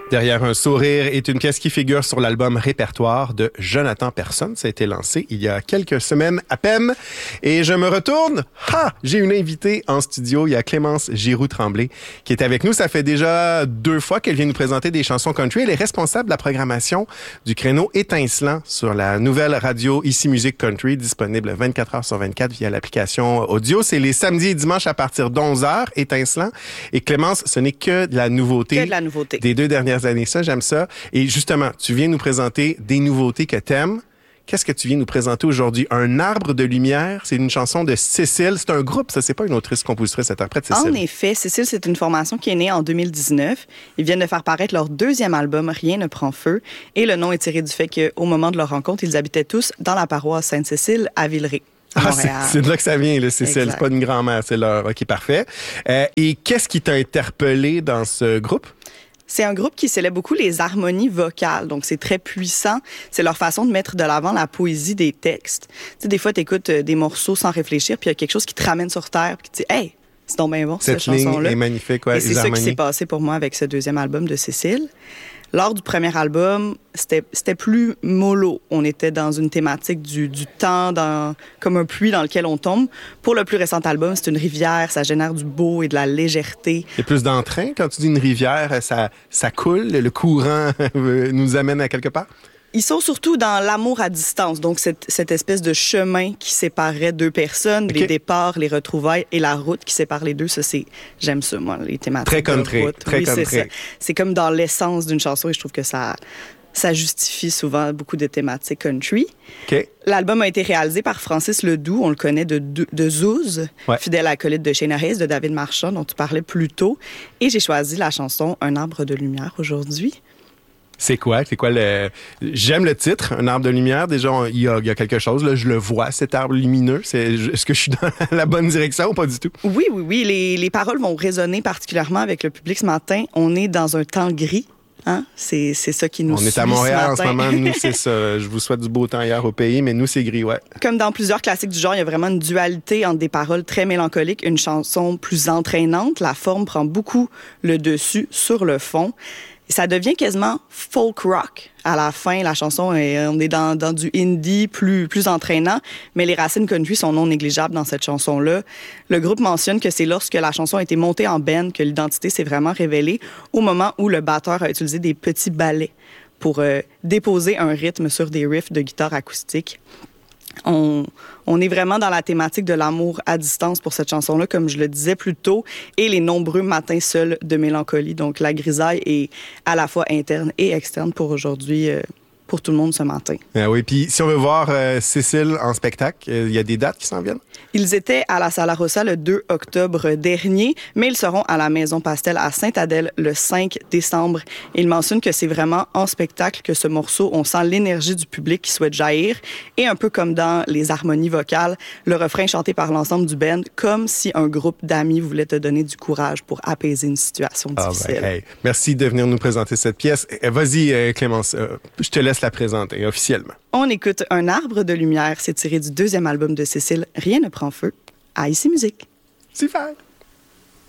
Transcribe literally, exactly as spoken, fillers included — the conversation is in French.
Derrière un sourire est une pièce qui figure sur l'album Répertoire de Jonathan Personne. Ça a été lancé il y a quelques semaines à peine. Et je me retourne. Ha! J'ai une invitée en studio. Il y a Clémence Giroux-Tremblay qui est avec nous. Ça fait déjà deux fois qu'elle vient nous présenter des chansons country. Elle est responsable de la programmation du créneau étincelant sur la nouvelle radio Ici Musique Country, disponible vingt-quatre heures sur vingt-quatre via l'application audio. C'est les samedis et dimanches à partir d'onze heures, étincelant. Et Clémence, ce n'est que de la nouveauté. Que de la nouveauté. Des deux dernières années. Ça, j'aime ça. Et justement, tu viens nous présenter des nouveautés que t'aimes. Qu'est-ce que tu viens nous présenter aujourd'hui? Un arbre de lumière, c'est une chanson de Cécile. C'est un groupe, ça, c'est pas une autrice, compositrice, interprète, Cécile. En effet, Cécile, c'est une formation qui est née en deux mille dix-neuf. Ils viennent de faire paraître leur deuxième album, Rien ne prend feu. Et le nom est tiré du fait qu'au moment de leur rencontre, ils habitaient tous dans la paroisse Sainte-Cécile à Villeray. Ah, c'est, c'est de là que ça vient, là, Cécile. Exact. C'est pas une grand-mère, c'est leur... OK, parfait. Euh, et qu'est-ce qui t'a interpellé dans ce groupe? C'est un groupe qui célèbre beaucoup les harmonies vocales, donc c'est très puissant. C'est leur façon de mettre de l'avant la poésie des textes. Tu sais, des fois, tu écoutes des morceaux sans réfléchir, puis il y a quelque chose qui te ramène sur terre, puis tu dis « Hey, c'est donc bien bon, cette, cette chanson-là. » Cette ligne est magnifique, ouais, Et c'est ça qui s'est passé pour moi avec ce deuxième album de Cécile. Lors du premier album, c'était, c'était plus mollo. On était dans une thématique du, du temps, dans, comme un puits dans lequel on tombe. Pour le plus récent album, c'est une rivière, ça génère du beau et de la légèreté. Il y a plus d'entrain. Quand tu dis une rivière, ça, ça coule, le courant nous amène à quelque part? Ils sont surtout dans l'amour à distance, donc cette, cette espèce de chemin qui séparait deux personnes, okay. Les départs, les retrouvailles et la route qui sépare les deux. Ça, c'est, j'aime ça, moi, les thématiques très country, de route. Très oui, country. C'est ça. C'est comme dans l'essence d'une chanson et je trouve que ça, ça justifie souvent beaucoup de thématiques country. Okay. L'album a été réalisé par Francis Ledoux, on le connaît de, de, de Zouz, ouais. Fidèle acolyte de Shane Harris, de David Marchand, dont tu parlais plus tôt. Et j'ai choisi la chanson Un arbre de lumière aujourd'hui. C'est quoi? C'est quoi le... J'aime le titre, Un arbre de lumière. Déjà, il y a, il y a quelque chose, là. Je le vois, cet arbre lumineux. C'est... Est-ce que je suis dans la bonne direction ou pas du tout? Oui, oui, oui. Les, les paroles vont résonner particulièrement avec le public ce matin. On est dans un temps gris. Hein? C'est, c'est ça qui nous suit. On est à Montréal ce en ce moment. Nous, c'est ça. Je vous souhaite du beau temps hier au pays, mais nous, c'est gris, ouais. Comme dans plusieurs classiques du genre, il y a vraiment une dualité entre des paroles très mélancoliques, une chanson plus entraînante. La forme prend beaucoup le dessus sur le fond. Ça devient quasiment folk rock. À la fin, la chanson, est, on est dans, dans du indie plus, plus entraînant, mais les racines country sont non négligeables dans cette chanson-là. Le groupe mentionne que c'est lorsque la chanson a été montée en band que l'identité s'est vraiment révélée, au moment où le batteur a utilisé des petits ballets pour euh, déposer un rythme sur des riffs de guitare acoustique. On, on est vraiment dans la thématique de l'amour à distance pour cette chanson-là, comme je le disais plus tôt, et les nombreux matins seuls de mélancolie. Donc, la grisaille est à la fois interne et externe pour aujourd'hui, euh, pour tout le monde ce matin. Ah oui, puis si on veut voir euh, Cécile en spectacle, il euh, y a des dates qui s'en viennent? Ils étaient à la Sala Rossa le deux octobre dernier, mais ils seront à la Maison Pastel à Sainte-Adèle le cinq décembre. Ils mentionnent que c'est vraiment en spectacle que ce morceau, on sent l'énergie du public qui souhaite jaillir. Et un peu comme dans les harmonies vocales, le refrain chanté par l'ensemble du band, comme si un groupe d'amis voulait te donner du courage pour apaiser une situation difficile. Ah ben, hey, merci de venir nous présenter cette pièce. Vas-y, euh, Clémence, euh, je te laisse la présenter officiellement. On écoute Un arbre de lumière. C'est tiré du deuxième album de Cécile, Rien ne prend feu, à Ici Musique. Super!